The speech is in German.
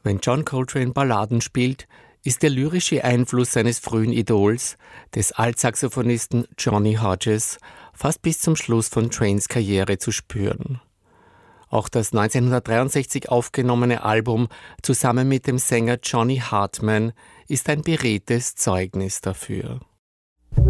Wenn John Coltrane Balladen spielt, ist der lyrische Einfluss seines frühen Idols, des Altsaxophonisten Johnny Hodges, fast bis zum Schluss von Trains Karriere zu spüren. Auch das 1963 aufgenommene Album zusammen mit dem Sänger Johnny Hartman ist ein beredtes Zeugnis dafür.